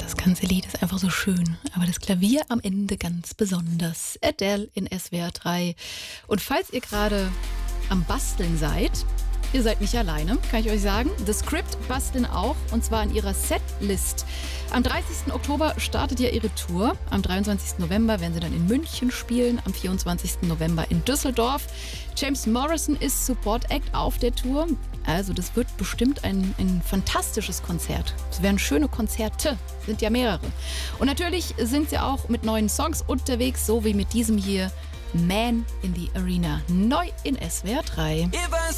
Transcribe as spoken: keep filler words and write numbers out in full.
Das ganze Lied ist einfach so schön, aber das Klavier am Ende ganz besonders. Adele in S W R drei. Und falls ihr gerade am Basteln seid, ihr seid nicht alleine, kann ich euch sagen. The Script basteln auch, und zwar an ihrer Setlist. Am dreißigsten Oktober startet ja ihre Tour. Am dreiundzwanzigsten November werden sie dann in München spielen. Am vierundzwanzigsten November in Düsseldorf. James Morrison ist Support Act auf der Tour. Also das wird bestimmt ein, ein fantastisches Konzert. Es werden schöne Konzerte, sind ja mehrere. Und natürlich sind sie auch mit neuen Songs unterwegs, so wie mit diesem hier, Man in the Arena. Neu in S W R drei.